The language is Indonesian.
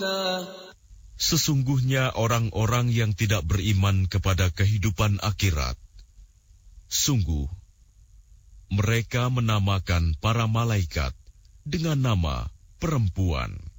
Sesungguhnya orang-orang yang tidak beriman kepada kehidupan akhirat, sungguh mereka menamakan para malaikat dengan nama perempuan.